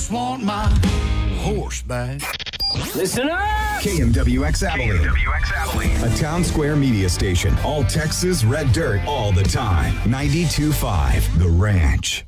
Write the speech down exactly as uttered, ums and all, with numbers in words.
just want my horse back. Listen up! K M W X Abilene. K M W X Abilene. A Town Square media station. All Texas red dirt all the time. ninety-two point five The Ranch.